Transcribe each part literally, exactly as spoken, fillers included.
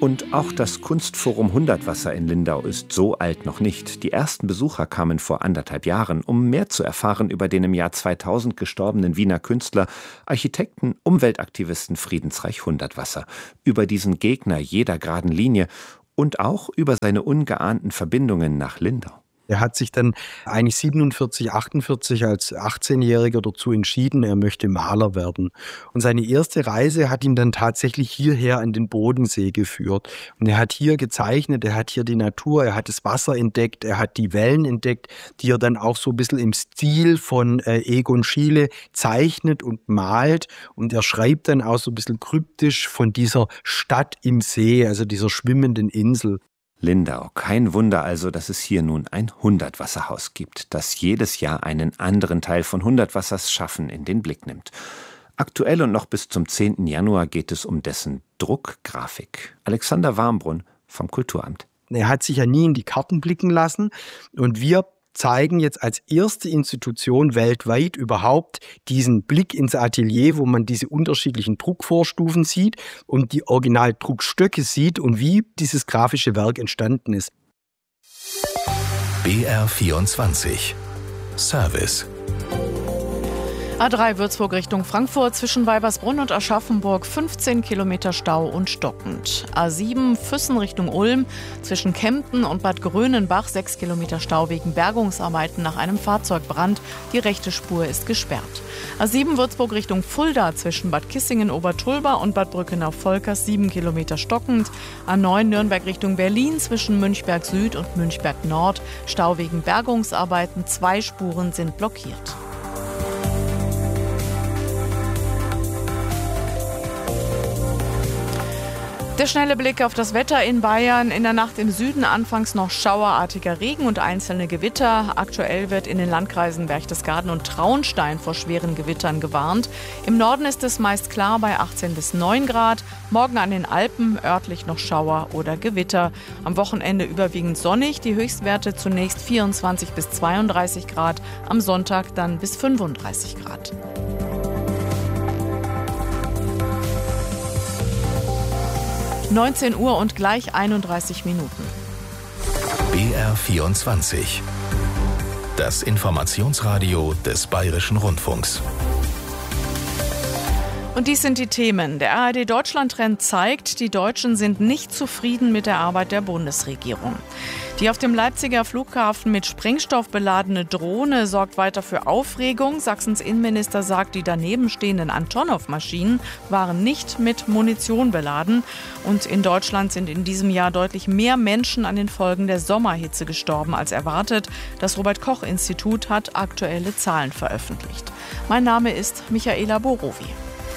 Und auch das Kunstforum Hundertwasser in Lindau ist so alt noch nicht. Die ersten Besucher kamen vor anderthalb Jahren, um mehr zu erfahren über den im Jahr zweitausend gestorbenen Wiener Künstler, Architekten, Umweltaktivisten Friedensreich Hundertwasser, über diesen Gegner jeder geraden Linie und auch über seine ungeahnten Verbindungen nach Lindau. Er hat sich dann eigentlich siebenundvierzig, achtundvierzig als achtzehnjähriger dazu entschieden, er möchte Maler werden. Und seine erste Reise hat ihn dann tatsächlich hierher an den Bodensee geführt. Und er hat hier gezeichnet, er hat hier die Natur, er hat das Wasser entdeckt, er hat die Wellen entdeckt, die er dann auch so ein bisschen im Stil von äh, Egon Schiele zeichnet und malt. Und er schreibt dann auch so ein bisschen kryptisch von dieser Stadt im See, also dieser schwimmenden Insel. Lindau. Kein Wunder also, dass es hier nun ein Hundertwasserhaus gibt, das jedes Jahr einen anderen Teil von Hundertwassers Schaffen in den Blick nimmt. Aktuell und noch bis zum zehnten Januar geht es um dessen Druckgrafik. Alexander Warmbrunn vom Kulturamt. Er hat sich ja nie in die Karten blicken lassen und wir zeigen jetzt als erste Institution weltweit überhaupt diesen Blick ins Atelier, wo man diese unterschiedlichen Druckvorstufen sieht und die Originaldruckstöcke sieht und wie dieses grafische Werk entstanden ist. B R vierundzwanzig Service. A drei Würzburg Richtung Frankfurt zwischen Weibersbrunn und Aschaffenburg fünfzehn Kilometer Stau und stockend. A sieben Füssen Richtung Ulm zwischen Kempten und Bad Grönenbach sechs Kilometer Stau wegen Bergungsarbeiten nach einem Fahrzeugbrand. Die rechte Spur ist gesperrt. A sieben Würzburg Richtung Fulda zwischen Bad Kissingen-Obertulba und Bad Brückenau-Volkers sieben Kilometer stockend. A neun Nürnberg Richtung Berlin zwischen Münchberg Süd und Münchberg Nord. Stau wegen Bergungsarbeiten. Zwei Spuren sind blockiert. Der schnelle Blick auf das Wetter in Bayern. In der Nacht im Süden anfangs noch schauerartiger Regen und einzelne Gewitter. Aktuell wird in den Landkreisen Berchtesgaden und Traunstein vor schweren Gewittern gewarnt. Im Norden ist es meist klar bei achtzehn bis neun Grad. Morgen an den Alpen örtlich noch Schauer oder Gewitter. Am Wochenende überwiegend sonnig. Die Höchstwerte zunächst vierundzwanzig bis zweiunddreißig Grad. Am Sonntag dann bis fünfunddreißig Grad. neunzehn Uhr und gleich einunddreißig Minuten. B R vierundzwanzig. Das Informationsradio des Bayerischen Rundfunks. Und dies sind die Themen. Der A R D-Deutschland-Trend zeigt, die Deutschen sind nicht zufrieden mit der Arbeit der Bundesregierung. Die auf dem Leipziger Flughafen mit Sprengstoff beladene Drohne sorgt weiter für Aufregung. Sachsens Innenminister sagt, die daneben stehenden Antonov-Maschinen waren nicht mit Munition beladen. Und in Deutschland sind in diesem Jahr deutlich mehr Menschen an den Folgen der Sommerhitze gestorben als erwartet. Das Robert-Koch-Institut hat aktuelle Zahlen veröffentlicht. Mein Name ist Michaela Borowi.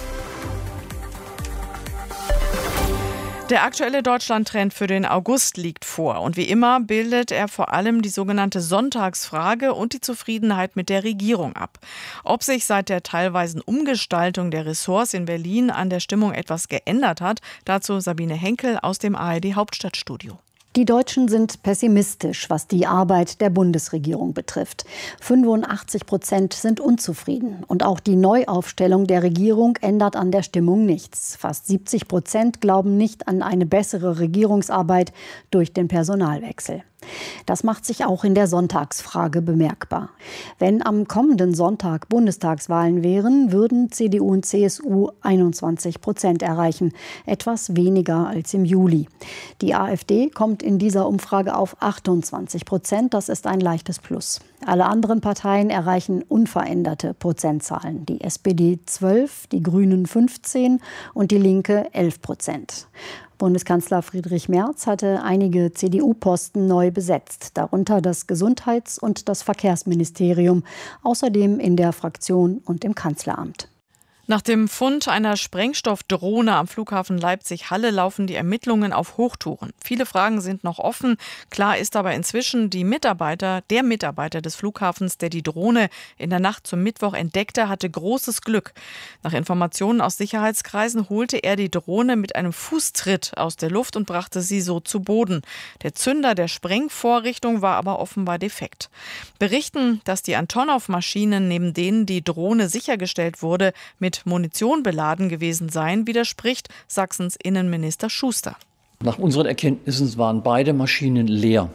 Der aktuelle Deutschland-Trend für den August liegt vor. Und wie immer bildet er vor allem die sogenannte Sonntagsfrage und die Zufriedenheit mit der Regierung ab. Ob sich seit der teilweisen Umgestaltung der Ressorts in Berlin an der Stimmung etwas geändert hat, dazu Sabine Henkel aus dem A R D-Hauptstadtstudio. Die Deutschen sind pessimistisch, was die Arbeit der Bundesregierung betrifft. fünfundachtzig Prozent sind unzufrieden. Und auch die Neuaufstellung der Regierung ändert an der Stimmung nichts. Fast siebzig Prozent glauben nicht an eine bessere Regierungsarbeit durch den Personalwechsel. Das macht sich auch in der Sonntagsfrage bemerkbar. Wenn am kommenden Sonntag Bundestagswahlen wären, würden C D U und C S U einundzwanzig Prozent erreichen, etwas weniger als im Juli. Die AfD kommt in dieser Umfrage auf achtundzwanzig Prozent, das ist ein leichtes Plus. Alle anderen Parteien erreichen unveränderte Prozentzahlen. Die S P D zwölf, die Grünen fünfzehn und die Linke elf Prozent. Bundeskanzler Friedrich Merz hatte einige C D U-Posten neu besetzt, darunter das Gesundheits- und das Verkehrsministerium, außerdem in der Fraktion und im Kanzleramt. Nach dem Fund einer Sprengstoffdrohne am Flughafen Leipzig-Halle laufen die Ermittlungen auf Hochtouren. Viele Fragen sind noch offen. Klar ist aber inzwischen, die Mitarbeiter, der Mitarbeiter des Flughafens, der die Drohne in der Nacht zum Mittwoch entdeckte, hatte großes Glück. Nach Informationen aus Sicherheitskreisen holte er die Drohne mit einem Fußtritt aus der Luft und brachte sie so zu Boden. Der Zünder der Sprengvorrichtung war aber offenbar defekt. Berichten, dass die Antonov-Maschinen, neben denen die Drohne sichergestellt wurde, mit Munition beladen gewesen seien, widerspricht Sachsens Innenminister Schuster. Nach unseren Erkenntnissen waren beide Maschinen leer.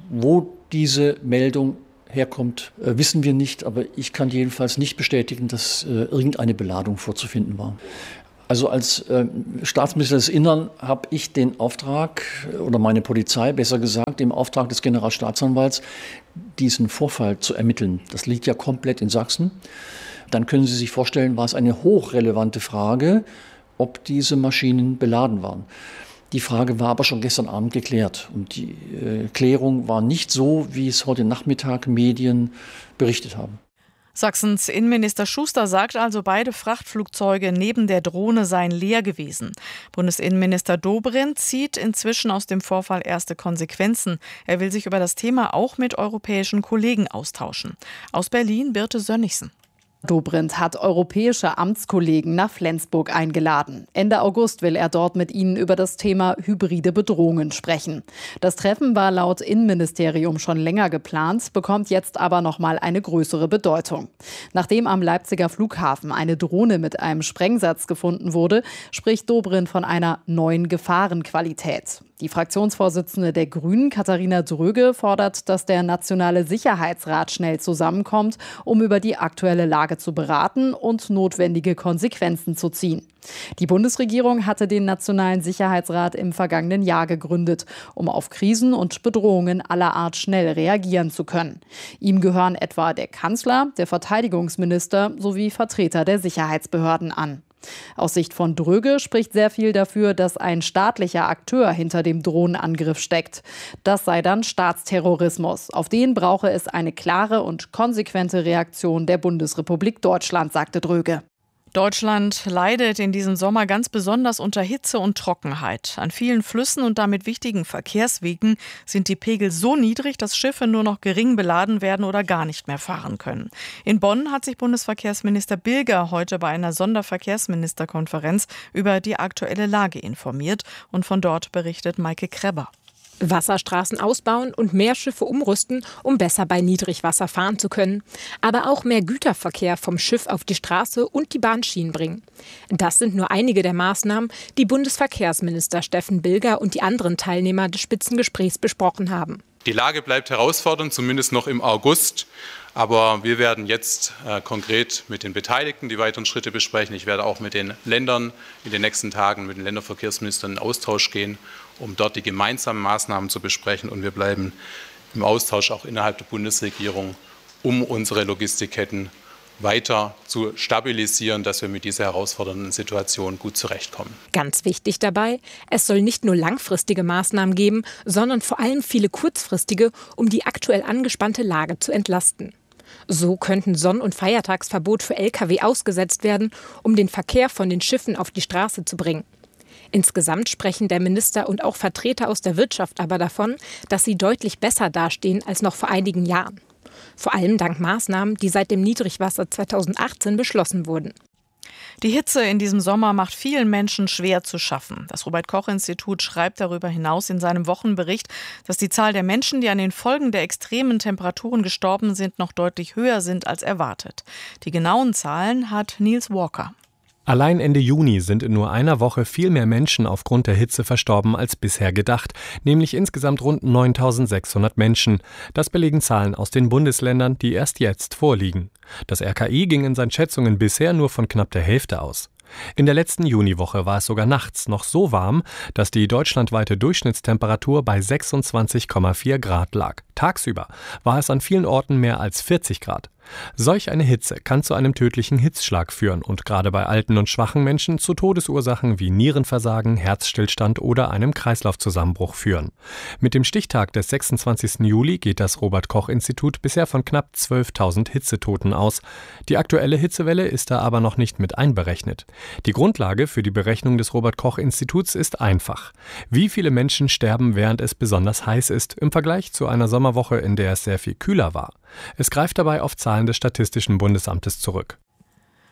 Wo diese Meldung herkommt, äh, wissen wir nicht, aber ich kann jedenfalls nicht bestätigen, dass äh, irgendeine Beladung vorzufinden war. Also als äh, Staatsminister des Innern habe ich den Auftrag, oder meine Polizei besser gesagt, im Auftrag des Generalstaatsanwalts, diesen Vorfall zu ermitteln. Das liegt ja komplett in Sachsen. Dann können Sie sich vorstellen, war es eine hochrelevante Frage, ob diese Maschinen beladen waren. Die Frage war aber schon gestern Abend geklärt. Und die äh, Klärung war nicht so, wie es heute Nachmittag Medien berichtet haben. Sachsens Innenminister Schuster sagt also, beide Frachtflugzeuge neben der Drohne seien leer gewesen. Bundesinnenminister Dobrindt zieht inzwischen aus dem Vorfall erste Konsequenzen. Er will sich über das Thema auch mit europäischen Kollegen austauschen. Aus Berlin Birte Sönnigsen. Dobrindt hat europäische Amtskollegen nach Flensburg eingeladen. Ende August will er dort mit ihnen über das Thema hybride Bedrohungen sprechen. Das Treffen war laut Innenministerium schon länger geplant, bekommt jetzt aber noch mal eine größere Bedeutung. Nachdem am Leipziger Flughafen eine Drohne mit einem Sprengsatz gefunden wurde, spricht Dobrindt von einer neuen Gefahrenqualität. Die Fraktionsvorsitzende der Grünen, Katharina Dröge, fordert, dass der Nationale Sicherheitsrat schnell zusammenkommt, um über die aktuelle Lage zu beraten und notwendige Konsequenzen zu ziehen. Die Bundesregierung hatte den Nationalen Sicherheitsrat im vergangenen Jahr gegründet, um auf Krisen und Bedrohungen aller Art schnell reagieren zu können. Ihm gehören etwa der Kanzler, der Verteidigungsminister sowie Vertreter der Sicherheitsbehörden an. Aus Sicht von Dröge spricht sehr viel dafür, dass ein staatlicher Akteur hinter dem Drohnenangriff steckt. Das sei dann Staatsterrorismus. Auf den brauche es eine klare und konsequente Reaktion der Bundesrepublik Deutschland, sagte Dröge. Deutschland leidet in diesem Sommer ganz besonders unter Hitze und Trockenheit. An vielen Flüssen und damit wichtigen Verkehrswegen sind die Pegel so niedrig, dass Schiffe nur noch gering beladen werden oder gar nicht mehr fahren können. In Bonn hat sich Bundesverkehrsminister Bilger heute bei einer Sonderverkehrsministerkonferenz über die aktuelle Lage informiert. Und von dort berichtet Maike Krebber. Wasserstraßen ausbauen und mehr Schiffe umrüsten, um besser bei Niedrigwasser fahren zu können. Aber auch mehr Güterverkehr vom Schiff auf die Straße und die Bahnschienen bringen. Das sind nur einige der Maßnahmen, die Bundesverkehrsminister Steffen Bilger und die anderen Teilnehmer des Spitzengesprächs besprochen haben. Die Lage bleibt herausfordernd, zumindest noch im August. Aber wir werden jetzt äh, konkret mit den Beteiligten die weiteren Schritte besprechen. Ich werde auch mit den Ländern in den nächsten Tagen mit den Länderverkehrsministern in Austausch gehen, um dort die gemeinsamen Maßnahmen zu besprechen. Und wir bleiben im Austausch auch innerhalb der Bundesregierung, um unsere Logistikketten weiter zu stabilisieren, dass wir mit dieser herausfordernden Situation gut zurechtkommen. Ganz wichtig dabei, es soll nicht nur langfristige Maßnahmen geben, sondern vor allem viele kurzfristige, um die aktuell angespannte Lage zu entlasten. So könnten Sonn- und Feiertagsverbot für L K W ausgesetzt werden, um den Verkehr von den Schiffen auf die Straße zu bringen. Insgesamt sprechen der Minister und auch Vertreter aus der Wirtschaft aber davon, dass sie deutlich besser dastehen als noch vor einigen Jahren. Vor allem dank Maßnahmen, die seit dem Niedrigwasser zweitausendachtzehn beschlossen wurden. Die Hitze in diesem Sommer macht vielen Menschen schwer zu schaffen. Das Robert-Koch-Institut schreibt darüber hinaus in seinem Wochenbericht, dass die Zahl der Menschen, die an den Folgen der extremen Temperaturen gestorben sind, noch deutlich höher sind als erwartet. Die genauen Zahlen hat Niels Walker. Allein Ende Juni sind in nur einer Woche viel mehr Menschen aufgrund der Hitze verstorben als bisher gedacht, nämlich insgesamt rund neuntausendsechshundert Menschen. Das belegen Zahlen aus den Bundesländern, die erst jetzt vorliegen. Das R K I ging in seinen Schätzungen bisher nur von knapp der Hälfte aus. In der letzten Juniwoche war es sogar nachts noch so warm, dass die deutschlandweite Durchschnittstemperatur bei sechsundzwanzig Komma vier Grad lag. Tagsüber war es an vielen Orten mehr als vierzig Grad. Solch eine Hitze kann zu einem tödlichen Hitzschlag führen und gerade bei alten und schwachen Menschen zu Todesursachen wie Nierenversagen, Herzstillstand oder einem Kreislaufzusammenbruch führen. Mit dem Stichtag des sechsundzwanzigsten Juli geht das Robert-Koch-Institut bisher von knapp zwölftausend Hitzetoten aus. Die aktuelle Hitzewelle ist da aber noch nicht mit einberechnet. Die Grundlage für die Berechnung des Robert-Koch-Instituts ist einfach. Wie viele Menschen sterben, während es besonders heiß ist, im Vergleich zu einer Sommerwoche, in der es sehr viel kühler war? Es greift dabei auf Zahlen des Statistischen Bundesamtes zurück.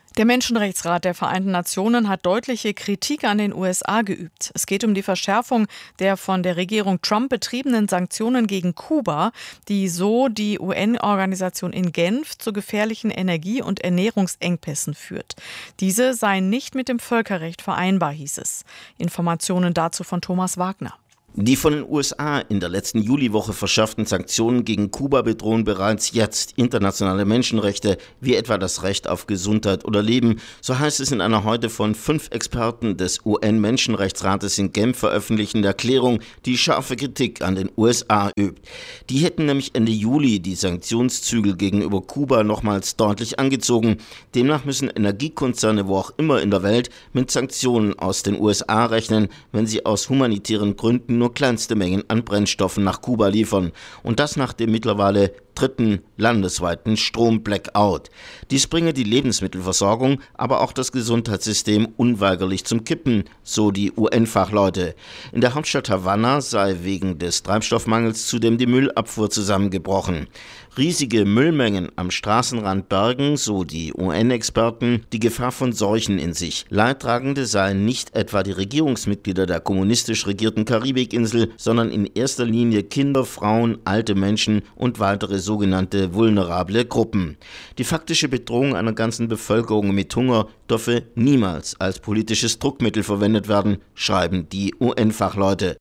Der Menschenrechtsrat der Vereinten Nationen hat deutliche Kritik an den U S A geübt. Es geht um die Verschärfung der von der Regierung Trump betriebenen Sanktionen gegen Kuba, die so die U N-Organisation in Genf zu gefährlichen Energie- und Ernährungsengpässen führt. Diese seien nicht mit dem Völkerrecht vereinbar, hieß es. Informationen dazu von Thomas Wagner. Die von den U S A in der letzten Juliwoche verschärften Sanktionen gegen Kuba bedrohen bereits jetzt internationale Menschenrechte, wie etwa das Recht auf Gesundheit oder Leben. So heißt es in einer heute von fünf Experten des U N-Menschenrechtsrates in Genf veröffentlichten Erklärung, die scharfe Kritik an den U S A übt. Die hätten nämlich Ende Juli die Sanktionszügel gegenüber Kuba nochmals deutlich angezogen. Demnach müssen Energiekonzerne, wo auch immer in der Welt, mit Sanktionen aus den U S A rechnen, wenn sie aus humanitären Gründen nur kleinste Mengen an Brennstoffen nach Kuba liefern. Und das nach dem mittlerweile dritten landesweiten Strom-Blackout. Dies bringe die Lebensmittelversorgung, aber auch das Gesundheitssystem unweigerlich zum Kippen, so die U N-Fachleute. In der Hauptstadt Havanna sei wegen des Treibstoffmangels zudem die Müllabfuhr zusammengebrochen. Riesige Müllmengen am Straßenrand bergen, so die U N-Experten, die Gefahr von Seuchen in sich. Leidtragende seien nicht etwa die Regierungsmitglieder der kommunistisch regierten Karibikinsel, sondern in erster Linie Kinder, Frauen, alte Menschen und weitere sogenannte vulnerable Gruppen. Die faktische Bedrohung einer ganzen Bevölkerung mit Hunger dürfe niemals als politisches Druckmittel verwendet werden, schreiben die U N-Fachleute.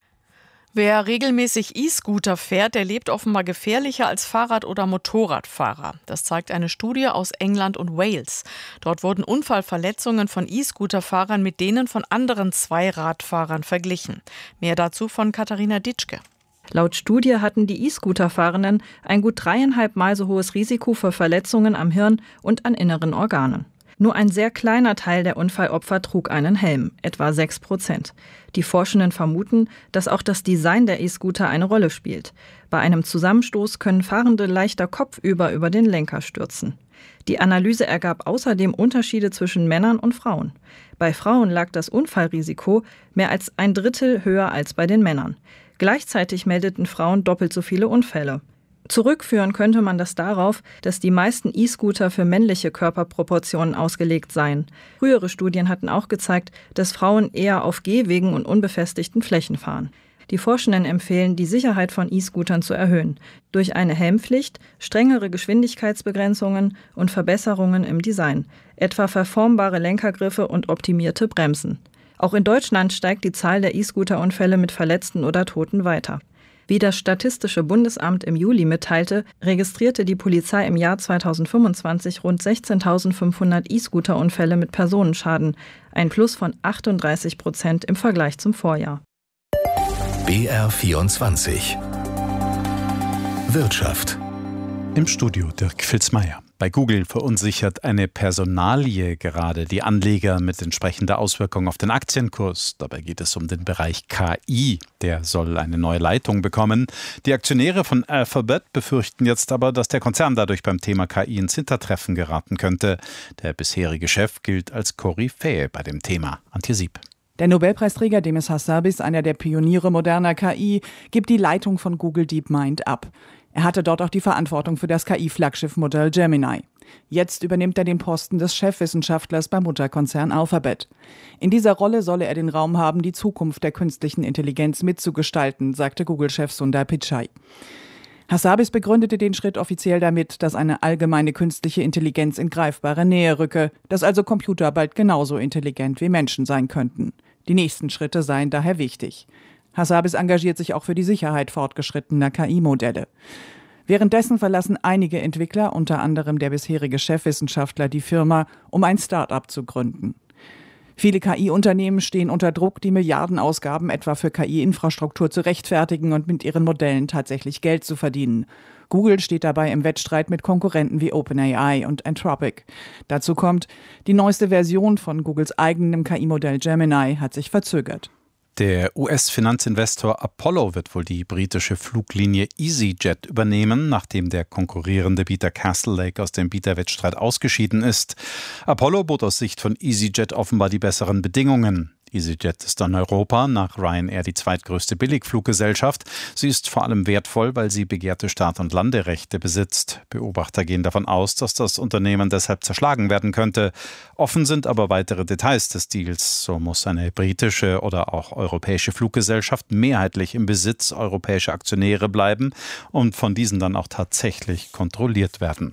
Wer regelmäßig E-Scooter fährt, der lebt offenbar gefährlicher als Fahrrad- oder Motorradfahrer. Das zeigt eine Studie aus England und Wales. Dort wurden Unfallverletzungen von E-Scooter-Fahrern mit denen von anderen Zweiradfahrern verglichen. Mehr dazu von Katharina Ditschke. Laut Studie hatten die E-Scooter-Fahrenden ein gut dreieinhalb Mal so hohes Risiko für Verletzungen am Hirn und an inneren Organen. Nur ein sehr kleiner Teil der Unfallopfer trug einen Helm, etwa sechs Prozent. Die Forschenden vermuten, dass auch das Design der E-Scooter eine Rolle spielt. Bei einem Zusammenstoß können Fahrende leichter kopfüber über den Lenker stürzen. Die Analyse ergab außerdem Unterschiede zwischen Männern und Frauen. Bei Frauen lag das Unfallrisiko mehr als ein Drittel höher als bei den Männern. Gleichzeitig meldeten Frauen doppelt so viele Unfälle. Zurückführen könnte man das darauf, dass die meisten E-Scooter für männliche Körperproportionen ausgelegt seien. Frühere Studien hatten auch gezeigt, dass Frauen eher auf Gehwegen und unbefestigten Flächen fahren. Die Forschenden empfehlen, die Sicherheit von E-Scootern zu erhöhen, durch eine Helmpflicht, strengere Geschwindigkeitsbegrenzungen und Verbesserungen im Design, etwa verformbare Lenkergriffe und optimierte Bremsen. Auch in Deutschland steigt die Zahl der E-Scooter-Unfälle mit Verletzten oder Toten weiter. Wie das Statistische Bundesamt im Juli mitteilte, registrierte die Polizei im Jahr zweitausendfünfundzwanzig rund sechzehntausendfünfhundert E-Scooter-Unfälle mit Personenschaden, ein Plus von achtunddreißig Prozent im Vergleich zum Vorjahr. B R vierundzwanzig Wirtschaft. Im Studio Dirk Filzmeier. Bei Google verunsichert eine Personalie gerade die Anleger mit entsprechender Auswirkung auf den Aktienkurs. Dabei geht es um den Bereich K I. Der soll eine neue Leitung bekommen. Die Aktionäre von Alphabet befürchten jetzt aber, dass der Konzern dadurch beim Thema K I ins Hintertreffen geraten könnte. Der bisherige Chef gilt als Koryphäe bei dem Thema. Antje Sieb. Der Nobelpreisträger Demis Hassabis, einer der Pioniere moderner K I, gibt die Leitung von Google DeepMind ab. Er hatte dort auch die Verantwortung für das K I-Flaggschiffmodell Gemini. Jetzt übernimmt er den Posten des Chefwissenschaftlers beim Mutterkonzern Alphabet. In dieser Rolle solle er den Raum haben, die Zukunft der künstlichen Intelligenz mitzugestalten, sagte Google-Chef Sundar Pichai. Hassabis begründete den Schritt offiziell damit, dass eine allgemeine künstliche Intelligenz in greifbare Nähe rücke, dass also Computer bald genauso intelligent wie Menschen sein könnten. Die nächsten Schritte seien daher wichtig. Hassabis engagiert sich auch für die Sicherheit fortgeschrittener K I-Modelle. Währenddessen verlassen einige Entwickler, unter anderem der bisherige Chefwissenschaftler, die Firma, um ein Start-up zu gründen. Viele K I-Unternehmen stehen unter Druck, die Milliardenausgaben etwa für K I-Infrastruktur zu rechtfertigen und mit ihren Modellen tatsächlich Geld zu verdienen. Google steht dabei im Wettstreit mit Konkurrenten wie OpenAI und Anthropic. Dazu kommt, die neueste Version von Googles eigenem K I-Modell Gemini hat sich verzögert. Der U S-Finanzinvestor Apollo wird wohl die britische Fluglinie EasyJet übernehmen, nachdem der konkurrierende Bieter Castlelake aus dem Bieterwettstreit ausgeschieden ist. Apollo bot aus Sicht von EasyJet offenbar die besseren Bedingungen. EasyJet ist in Europa nach Ryanair die zweitgrößte Billigfluggesellschaft. Sie ist vor allem wertvoll, weil sie begehrte Start- und Landerechte besitzt. Beobachter gehen davon aus, dass das Unternehmen deshalb zerschlagen werden könnte. Offen sind aber weitere Details des Deals. So muss eine britische oder auch europäische Fluggesellschaft mehrheitlich im Besitz europäischer Aktionäre bleiben und von diesen dann auch tatsächlich kontrolliert werden.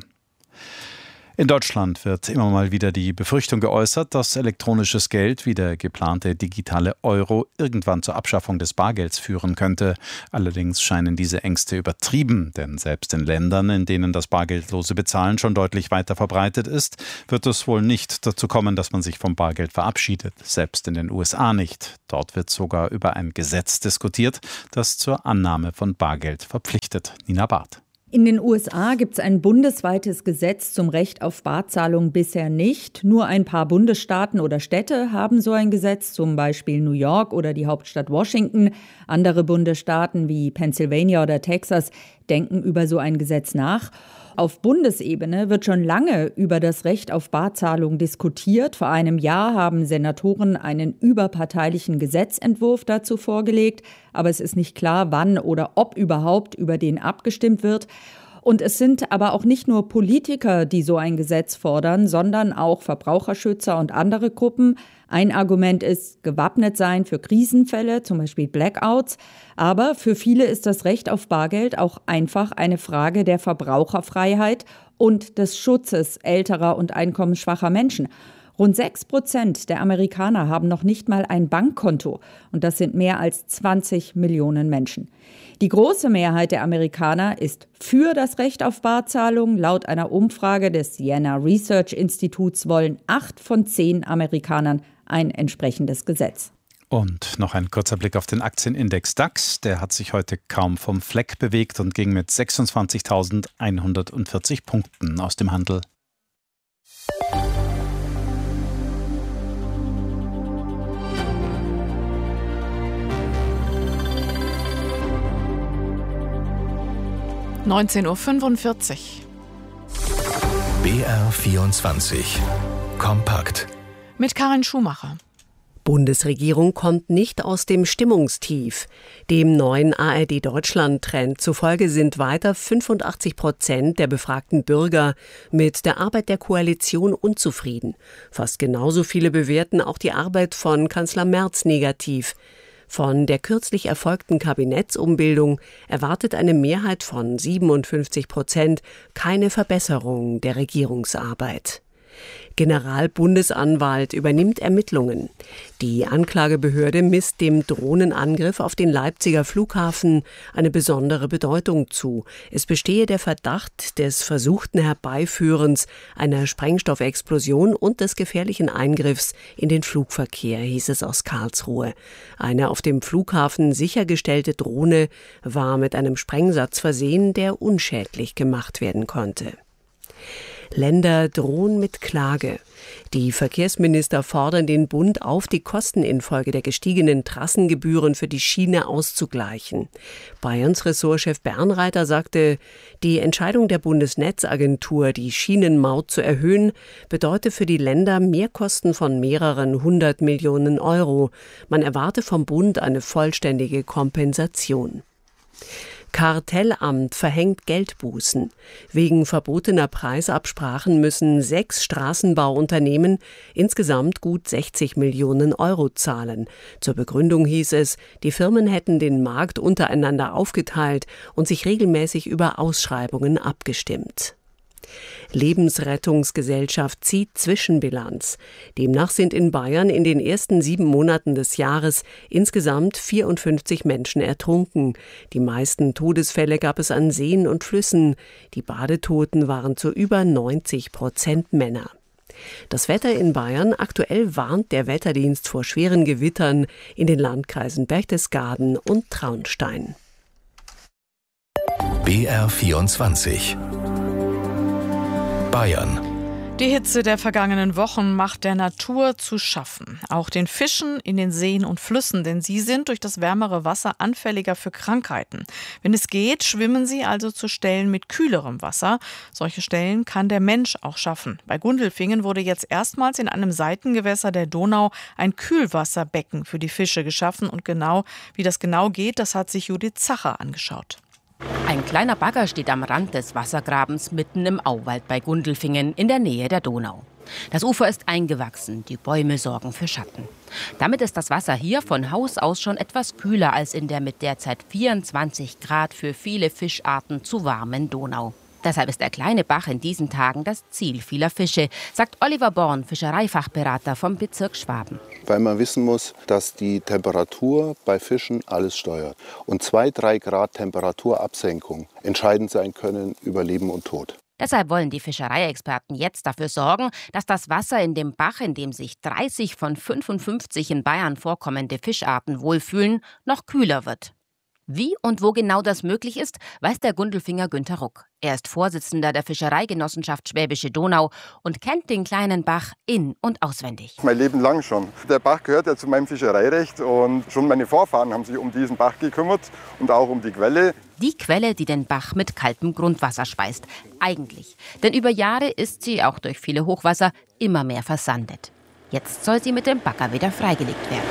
In Deutschland wird immer mal wieder die Befürchtung geäußert, dass elektronisches Geld wie der geplante digitale Euro irgendwann zur Abschaffung des Bargelds führen könnte. Allerdings scheinen diese Ängste übertrieben, denn selbst in Ländern, in denen das bargeldlose Bezahlen schon deutlich weiter verbreitet ist, wird es wohl nicht dazu kommen, dass man sich vom Bargeld verabschiedet. Selbst in den U S A nicht. Dort wird sogar über ein Gesetz diskutiert, das zur Annahme von Bargeld verpflichtet. Nina Barth. In den U S A gibt es ein bundesweites Gesetz zum Recht auf Barzahlung bisher nicht. Nur ein paar Bundesstaaten oder Städte haben so ein Gesetz, zum Beispiel New York oder die Hauptstadt Washington. Andere Bundesstaaten wie Pennsylvania oder Texas denken über so ein Gesetz nach. Auf Bundesebene wird schon lange über das Recht auf Barzahlung diskutiert. Vor einem Jahr haben Senatoren einen überparteilichen Gesetzentwurf dazu vorgelegt. Aber es ist nicht klar, wann oder ob überhaupt über den abgestimmt wird. Und es sind aber auch nicht nur Politiker, die so ein Gesetz fordern, sondern auch Verbraucherschützer und andere Gruppen. Ein Argument ist gewappnet sein für Krisenfälle, zum Beispiel Blackouts. Aber für viele ist das Recht auf Bargeld auch einfach eine Frage der Verbraucherfreiheit und des Schutzes älterer und einkommensschwacher Menschen. Rund sechs Prozent der Amerikaner haben noch nicht mal ein Bankkonto. Und das sind mehr als zwanzig Millionen Menschen. Die große Mehrheit der Amerikaner ist für das Recht auf Barzahlung. Laut einer Umfrage des Siena Research Instituts wollen acht von zehn Amerikanern ein entsprechendes Gesetz. Und noch ein kurzer Blick auf den Aktienindex DAX. Der hat sich heute kaum vom Fleck bewegt und ging mit sechsundzwanzigtausendeinhundertvierzig Punkten aus dem Handel. neunzehn Uhr fünfundvierzig. B R vierundzwanzig. Kompakt. Mit Karin Schumacher. Bundesregierung kommt nicht aus dem Stimmungstief. Dem neuen A R D-Deutschland-Trend zufolge sind weiter fünfundachtzig Prozent der befragten Bürger mit der Arbeit der Koalition unzufrieden. Fast genauso viele bewerten auch die Arbeit von Kanzler Merz negativ. Von der kürzlich erfolgten Kabinettsumbildung erwartet eine Mehrheit von siebenundfünfzig Prozent keine Verbesserung der Regierungsarbeit. Generalbundesanwalt übernimmt Ermittlungen. Die Anklagebehörde misst dem Drohnenangriff auf den Leipziger Flughafen eine besondere Bedeutung zu. Es bestehe der Verdacht des versuchten Herbeiführens einer Sprengstoffexplosion und des gefährlichen Eingriffs in den Flugverkehr, hieß es aus Karlsruhe. Eine auf dem Flughafen sichergestellte Drohne war mit einem Sprengsatz versehen, der unschädlich gemacht werden konnte. Länder drohen mit Klage. Die Verkehrsminister fordern den Bund auf, die Kosten infolge der gestiegenen Trassengebühren für die Schiene auszugleichen. Bayerns Ressortchef Bernreiter sagte, die Entscheidung der Bundesnetzagentur, die Schienenmaut zu erhöhen, bedeute für die Länder Mehrkosten von mehreren hundert Millionen Euro. Man erwarte vom Bund eine vollständige Kompensation. Kartellamt verhängt Geldbußen. Wegen verbotener Preisabsprachen müssen sechs Straßenbauunternehmen insgesamt gut sechzig Millionen Euro zahlen. Zur Begründung hieß es, die Firmen hätten den Markt untereinander aufgeteilt und sich regelmäßig über Ausschreibungen abgestimmt. Lebensrettungsgesellschaft zieht Zwischenbilanz. Demnach sind in Bayern in den ersten sieben Monaten des Jahres insgesamt vierundfünfzig Menschen ertrunken. Die meisten Todesfälle gab es an Seen und Flüssen. Die Badetoten waren zu über neunzig Prozent Männer. Das Wetter in Bayern: aktuell warnt der Wetterdienst vor schweren Gewittern in den Landkreisen Berchtesgaden und Traunstein. B R vierundzwanzig. Bayern. Die Hitze der vergangenen Wochen macht der Natur zu schaffen. Auch den Fischen in den Seen und Flüssen, denn sie sind durch das wärmere Wasser anfälliger für Krankheiten. Wenn es geht, schwimmen sie also zu Stellen mit kühlerem Wasser. Solche Stellen kann der Mensch auch schaffen. Bei Gundelfingen wurde jetzt erstmals in einem Seitengewässer der Donau ein Kühlwasserbecken für die Fische geschaffen. Und genau, wie das genau geht, das hat sich Judith Zacher angeschaut. Ein kleiner Bagger steht am Rand des Wassergrabens mitten im Auwald bei Gundelfingen in der Nähe der Donau. Das Ufer ist eingewachsen, die Bäume sorgen für Schatten. Damit ist das Wasser hier von Haus aus schon etwas kühler als in der mit derzeit vierundzwanzig Grad für viele Fischarten zu warmen Donau. Deshalb ist der kleine Bach in diesen Tagen das Ziel vieler Fische, sagt Oliver Born, Fischereifachberater vom Bezirk Schwaben. Weil man wissen muss, dass die Temperatur bei Fischen alles steuert. Und zwei, drei Grad Temperaturabsenkung entscheidend sein können über Leben und Tod. Deshalb wollen die Fischereiexperten jetzt dafür sorgen, dass das Wasser in dem Bach, in dem sich dreißig von fünfundfünfzig in Bayern vorkommende Fischarten wohlfühlen, noch kühler wird. Wie und wo genau das möglich ist, weiß der Gundelfinger Günther Ruck. Er ist Vorsitzender der Fischereigenossenschaft Schwäbische Donau und kennt den kleinen Bach in- und auswendig. Mein Leben lang schon. Der Bach gehört ja zu meinem Fischereirecht und schon meine Vorfahren haben sich um diesen Bach gekümmert und auch um die Quelle. Die Quelle, die den Bach mit kaltem Grundwasser speist. Eigentlich. Denn über Jahre ist sie, auch durch viele Hochwasser, immer mehr versandet. Jetzt soll sie mit dem Bagger wieder freigelegt werden.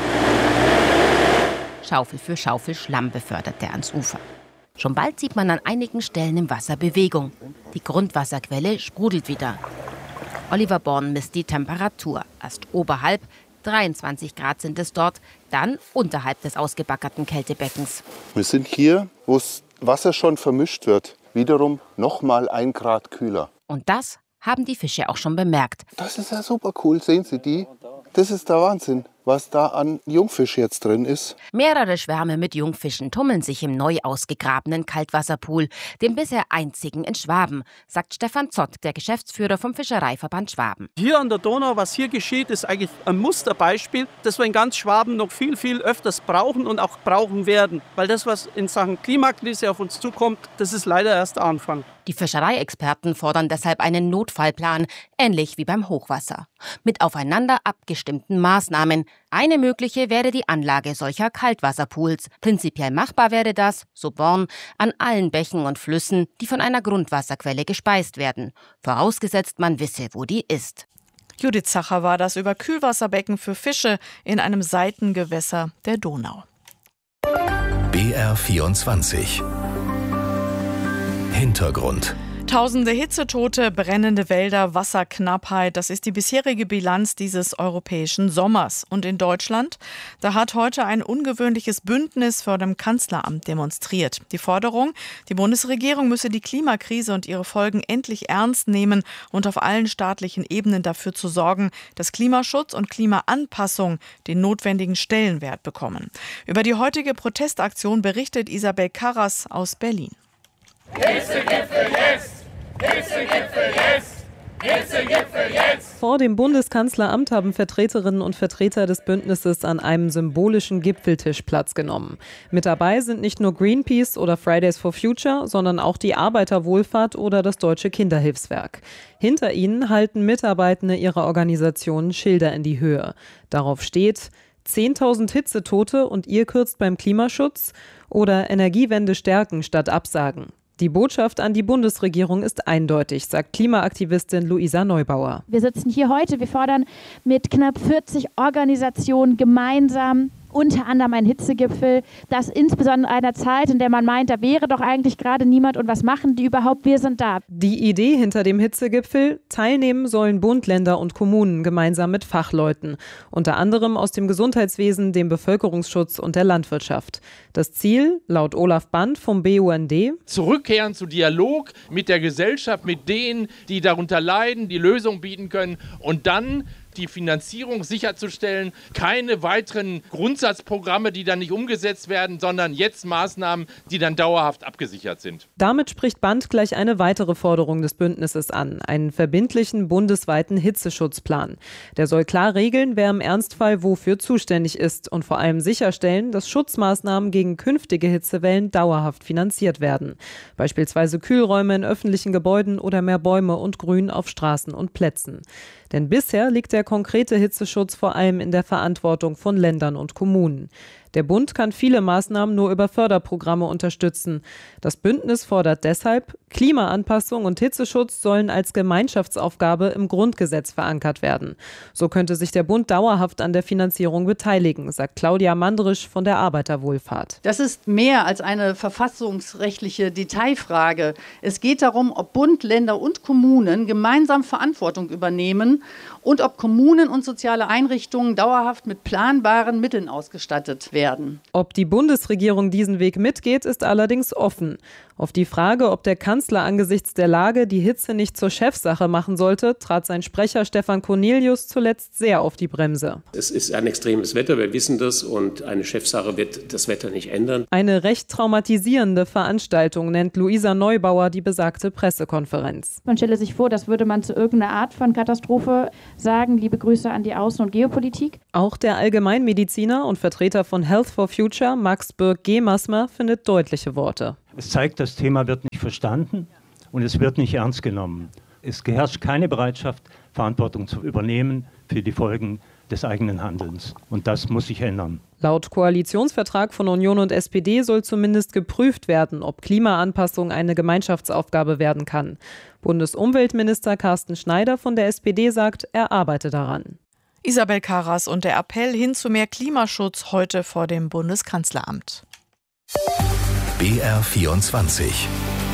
Schaufel für Schaufel Schlamm befördert er ans Ufer. Schon bald sieht man an einigen Stellen im Wasser Bewegung. Die Grundwasserquelle sprudelt wieder. Oliver Born misst die Temperatur. Erst oberhalb, dreiundzwanzig Grad sind es dort, dann unterhalb des ausgebaggerten Kältebeckens. Wir sind hier, wo das Wasser schon vermischt wird, wiederum noch mal ein Grad kühler. Und das haben die Fische auch schon bemerkt. Das ist ja super cool, sehen Sie die? Das ist der Wahnsinn, was da an Jungfisch jetzt drin ist. Mehrere Schwärme mit Jungfischen tummeln sich im neu ausgegrabenen Kaltwasserpool, dem bisher einzigen in Schwaben, sagt Stefan Zott, der Geschäftsführer vom Fischereiverband Schwaben. Hier an der Donau, was hier geschieht, ist eigentlich ein Musterbeispiel, das wir in ganz Schwaben noch viel, viel öfters brauchen und auch brauchen werden. Weil das, was in Sachen Klimakrise auf uns zukommt, das ist leider erst der Anfang. Die Fischereiexperten fordern deshalb einen Notfallplan, ähnlich wie beim Hochwasser. Mit aufeinander abgestimmten Maßnahmen. Eine mögliche wäre die Anlage solcher Kaltwasserpools. Prinzipiell machbar wäre das, so Born, an allen Bächen und Flüssen, die von einer Grundwasserquelle gespeist werden. Vorausgesetzt, man wisse, wo die ist. Judith Zacher war das über Kühlwasserbecken für Fische in einem Seitengewässer der Donau. B R vierundzwanzig Hintergrund. Tausende Hitzetote, brennende Wälder, Wasserknappheit, das ist die bisherige Bilanz dieses europäischen Sommers. Und in Deutschland, da hat heute ein ungewöhnliches Bündnis vor dem Kanzleramt demonstriert. Die Forderung, die Bundesregierung müsse die Klimakrise und ihre Folgen endlich ernst nehmen und auf allen staatlichen Ebenen dafür zu sorgen, dass Klimaschutz und Klimaanpassung den notwendigen Stellenwert bekommen. Über die heutige Protestaktion berichtet Isabel Karras aus Berlin. Hitzegipfel jetzt! Hitzegipfel jetzt! Hitzegipfel jetzt! Vor dem Bundeskanzleramt haben Vertreterinnen und Vertreter des Bündnisses an einem symbolischen Gipfeltisch Platz genommen. Mit dabei sind nicht nur Greenpeace oder Fridays for Future, sondern auch die Arbeiterwohlfahrt oder das Deutsche Kinderhilfswerk. Hinter ihnen halten Mitarbeitende ihrer Organisationen Schilder in die Höhe. Darauf steht: zehntausend Hitzetote und ihr kürzt beim Klimaschutz oder Energiewende stärken statt absagen. Die Botschaft an die Bundesregierung ist eindeutig, sagt Klimaaktivistin Luisa Neubauer. Wir sitzen hier heute, wir fordern mit knapp vierzig Organisationen gemeinsam unter anderem ein Hitzegipfel, das insbesondere in einer Zeit, in der man meint, da wäre doch eigentlich gerade niemand und was machen die überhaupt, wir sind da. Die Idee hinter dem Hitzegipfel: teilnehmen sollen Bund, Länder und Kommunen gemeinsam mit Fachleuten, unter anderem aus dem Gesundheitswesen, dem Bevölkerungsschutz und der Landwirtschaft. Das Ziel, laut Olaf Band vom B U N D: zurückkehren zu Dialog mit der Gesellschaft, mit denen, die darunter leiden, die Lösungen bieten können und dann die Finanzierung sicherzustellen. Keine weiteren Grundsatzprogramme, die dann nicht umgesetzt werden, sondern jetzt Maßnahmen, die dann dauerhaft abgesichert sind. Damit spricht Band gleich eine weitere Forderung des Bündnisses an, einen verbindlichen bundesweiten Hitzeschutzplan. Der soll klar regeln, wer im Ernstfall wofür zuständig ist und vor allem sicherstellen, dass Schutzmaßnahmen gegen künftige Hitzewellen dauerhaft finanziert werden. Beispielsweise Kühlräume in öffentlichen Gebäuden oder mehr Bäume und Grün auf Straßen und Plätzen. Denn bisher liegt der konkrete Hitzeschutz vor allem in der Verantwortung von Ländern und Kommunen. Der Bund kann viele Maßnahmen nur über Förderprogramme unterstützen. Das Bündnis fordert deshalb, Klimaanpassung und Hitzeschutz sollen als Gemeinschaftsaufgabe im Grundgesetz verankert werden. So könnte sich der Bund dauerhaft an der Finanzierung beteiligen, sagt Claudia Mandrisch von der Arbeiterwohlfahrt. Das ist mehr als eine verfassungsrechtliche Detailfrage. Es geht darum, ob Bund, Länder und Kommunen gemeinsam Verantwortung übernehmen und ob Kommunen und soziale Einrichtungen dauerhaft mit planbaren Mitteln ausgestattet werden. Ob die Bundesregierung diesen Weg mitgeht, ist allerdings offen. Auf die Frage, ob der Kanzler angesichts der Lage die Hitze nicht zur Chefsache machen sollte, trat sein Sprecher Stefan Cornelius zuletzt sehr auf die Bremse. Es ist ein extremes Wetter, wir wissen das, und eine Chefsache wird das Wetter nicht ändern. Eine recht traumatisierende Veranstaltung nennt Luisa Neubauer die besagte Pressekonferenz. Man stelle sich vor, das würde man zu irgendeiner Art von Katastrophe sagen. Liebe Grüße an die Außen- und Geopolitik. Auch der Allgemeinmediziner und Vertreter von Health for Future, Max Birk-Gemasmer, findet deutliche Worte. Es zeigt, das Thema wird nicht verstanden und es wird nicht ernst genommen. Es herrscht keine Bereitschaft, Verantwortung zu übernehmen für die Folgen des eigenen Handelns. Und das muss sich ändern. Laut Koalitionsvertrag von Union und S P D soll zumindest geprüft werden, ob Klimaanpassung eine Gemeinschaftsaufgabe werden kann. Bundesumweltminister Carsten Schneider von der S P D sagt, er arbeite daran. Isabel Karas und der Appell hin zu mehr Klimaschutz heute vor dem Bundeskanzleramt. B R vierundzwanzig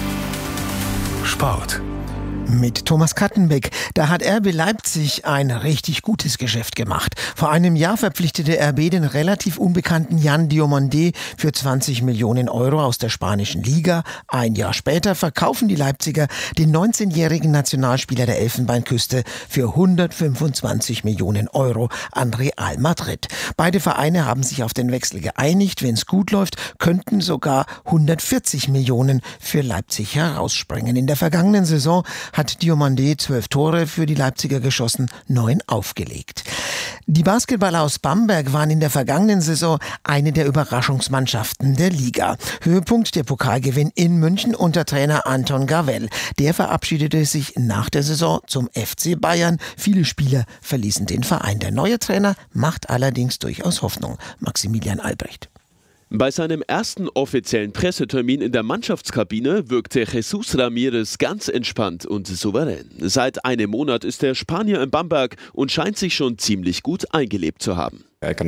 Sport. Mit Thomas Kattenbeck. Da hat R B Leipzig ein richtig gutes Geschäft gemacht. Vor einem Jahr verpflichtete R B den relativ unbekannten Jan Diomandé für zwanzig Millionen Euro aus der spanischen Liga. Ein Jahr später verkaufen die Leipziger den neunzehnjährigen Nationalspieler der Elfenbeinküste für hundertfünfundzwanzig Millionen Euro an Real Madrid. Beide Vereine haben sich auf den Wechsel geeinigt. Wenn es gut läuft, könnten sogar hundertvierzig Millionen für Leipzig herausspringen. In der vergangenen Saison hat Diomandé zwölf Tore für die Leipziger geschossen, neun aufgelegt. Die Basketballer aus Bamberg waren in der vergangenen Saison eine der Überraschungsmannschaften der Liga. Höhepunkt der Pokalgewinn in München unter Trainer Anton Gavell. Der verabschiedete sich nach der Saison zum F C Bayern. Viele Spieler verließen den Verein. Der neue Trainer macht allerdings durchaus Hoffnung. Maximilian Albrecht. Bei seinem ersten offiziellen Pressetermin in der Mannschaftskabine wirkte Jesus Ramirez ganz entspannt und souverän. Seit einem Monat ist der Spanier in Bamberg und scheint sich schon ziemlich gut eingelebt zu haben.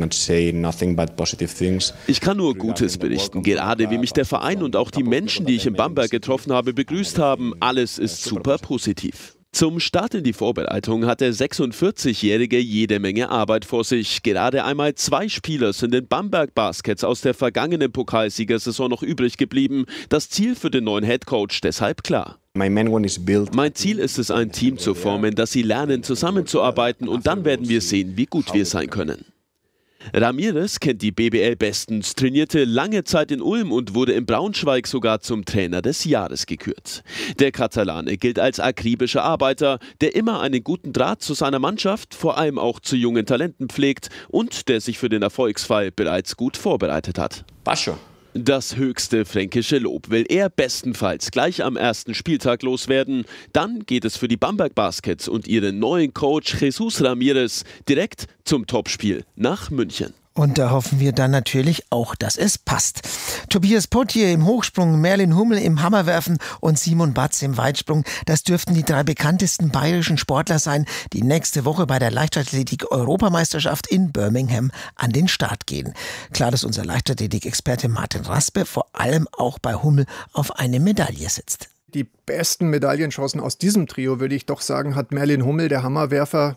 Ich kann nur Gutes berichten, gerade wie mich der Verein und auch die Menschen, die ich in Bamberg getroffen habe, begrüßt haben. Alles ist super positiv. Zum Start in die Vorbereitung hat der sechsundvierzigjährige jede Menge Arbeit vor sich. Gerade einmal zwei Spieler sind in Bamberg Baskets aus der vergangenen Pokalsiegersaison noch übrig geblieben. Das Ziel für den neuen Headcoach deshalb klar. Mein Ziel ist es, ein Team zu formen, dass sie lernen, zusammenzuarbeiten, und dann werden wir sehen, wie gut wir sein können. Ramirez kennt die B B L bestens, trainierte lange Zeit in Ulm und wurde in Braunschweig sogar zum Trainer des Jahres gekürt. Der Katalane gilt als akribischer Arbeiter, der immer einen guten Draht zu seiner Mannschaft, vor allem auch zu jungen Talenten pflegt und der sich für den Erfolgsfall bereits gut vorbereitet hat. Pascho. Das höchste fränkische Lob will er bestenfalls gleich am ersten Spieltag loswerden. Dann geht es für die Bamberg Baskets und ihren neuen Coach Jesus Ramirez direkt zum Topspiel nach München. Und da hoffen wir dann natürlich auch, dass es passt. Tobias Potier im Hochsprung, Merlin Hummel im Hammerwerfen und Simon Batz im Weitsprung. Das dürften die drei bekanntesten bayerischen Sportler sein, die nächste Woche bei der Leichtathletik-Europameisterschaft in Birmingham an den Start gehen. Klar, dass unser Leichtathletik-Experte Martin Raspe vor allem auch bei Hummel auf eine Medaille setzt. Die besten Medaillenchancen aus diesem Trio, würde ich doch sagen, hat Merlin Hummel, der Hammerwerfer.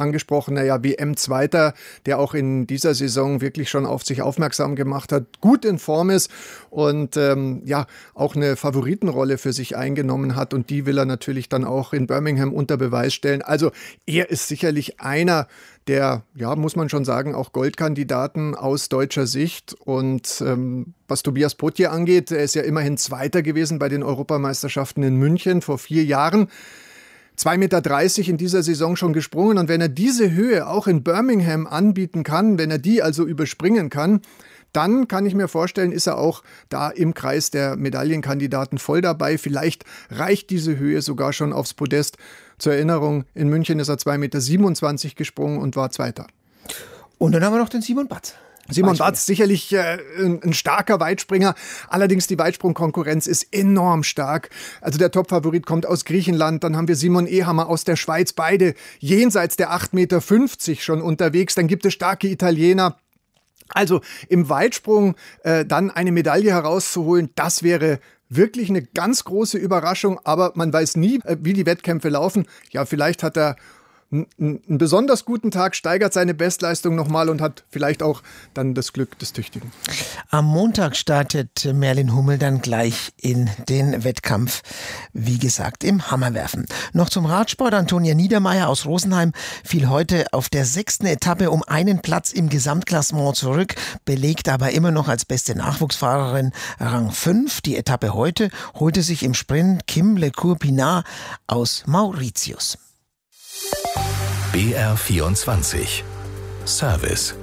angesprochener ja, W M-Zweiter, der auch in dieser Saison wirklich schon auf sich aufmerksam gemacht hat, gut in Form ist und ähm, ja auch eine Favoritenrolle für sich eingenommen hat. Und die will er natürlich dann auch in Birmingham unter Beweis stellen. Also er ist sicherlich einer der, ja, muss man schon sagen, auch Goldkandidaten aus deutscher Sicht. Und ähm, was Tobias Potje angeht, er ist ja immerhin Zweiter gewesen bei den Europameisterschaften in München vor vier Jahren. zwei Meter dreißig in dieser Saison schon gesprungen. Und wenn er diese Höhe auch in Birmingham anbieten kann, wenn er die also überspringen kann, dann kann ich mir vorstellen, ist er auch da im Kreis der Medaillenkandidaten voll dabei. Vielleicht reicht diese Höhe sogar schon aufs Podest. Zur Erinnerung, in München ist er zwei Meter siebenundzwanzig gesprungen und war Zweiter. Und dann haben wir noch den Simon Batz. Simon Batz, sicherlich äh, ein, ein starker Weitspringer. Allerdings die Weitsprungkonkurrenz ist enorm stark. Also der Topfavorit kommt aus Griechenland. Dann haben wir Simon Ehammer aus der Schweiz. Beide jenseits der acht Meter fünfzig schon unterwegs. Dann gibt es starke Italiener. Also im Weitsprung äh, dann eine Medaille herauszuholen, das wäre wirklich eine ganz große Überraschung. Aber man weiß nie, äh, wie die Wettkämpfe laufen. Ja, vielleicht hat er einen besonders guten Tag, steigert seine Bestleistung nochmal und hat vielleicht auch dann das Glück des Tüchtigen. Am Montag startet Merlin Hummel dann gleich in den Wettkampf, wie gesagt, im Hammerwerfen. Noch zum Radsport. Antonia Niedermeier aus Rosenheim fiel heute auf der sechsten Etappe um einen Platz im Gesamtklassement zurück, belegt aber immer noch als beste Nachwuchsfahrerin Rang fünf. Die Etappe heute holte sich im Sprint Kim Lecour-Pinard aus Mauritius. B R vierundzwanzig Service.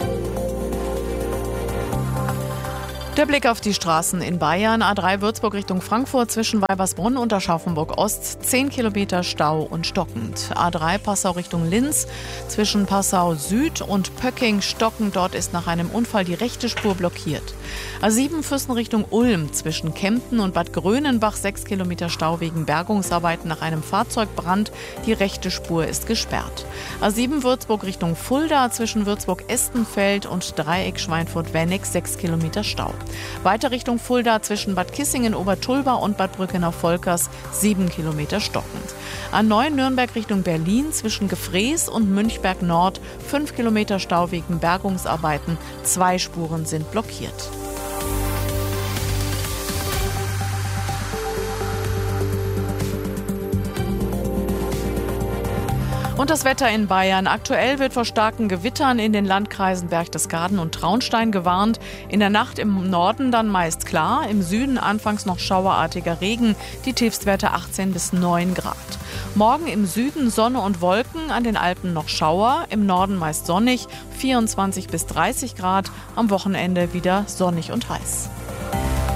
Der Blick auf die Straßen in Bayern. A drei Würzburg Richtung Frankfurt zwischen Weibersbrunn und Aschaffenburg Ost. zehn Kilometer Stau und stockend. A drei Passau Richtung Linz zwischen Passau Süd und Pöcking stockend. Dort ist nach einem Unfall die rechte Spur blockiert. A sieben Füssen Richtung Ulm zwischen Kempten und Bad Grönenbach. sechs Kilometer Stau wegen Bergungsarbeiten nach einem Fahrzeugbrand. Die rechte Spur ist gesperrt. A sieben Würzburg Richtung Fulda zwischen Würzburg-Estenfeld und Dreieck Schweinfurt-Wennig. sechs Kilometer Stau. Weiter Richtung Fulda zwischen Bad Kissingen, Obertulba und Bad Brückenau-Volkers sieben Kilometer stockend. A neun Nürnberg Richtung Berlin zwischen Gefrees und Münchberg Nord fünf Kilometer Stau wegen Bergungsarbeiten. Zwei Spuren sind blockiert. Und das Wetter in Bayern. Aktuell wird vor starken Gewittern in den Landkreisen Berchtesgaden und Traunstein gewarnt. In der Nacht im Norden dann meist klar, im Süden anfangs noch schauerartiger Regen, die Tiefstwerte achtzehn bis neun Grad. Morgen im Süden Sonne und Wolken, an den Alpen noch Schauer, im Norden meist sonnig, vierundzwanzig bis dreißig Grad, am Wochenende wieder sonnig und heiß.